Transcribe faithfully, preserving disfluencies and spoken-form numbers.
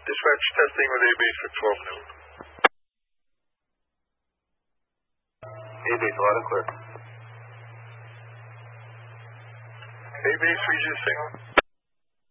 Dispatch testing with A-base for twelve noon. A-base, loud and clear. A-base, Regis signal.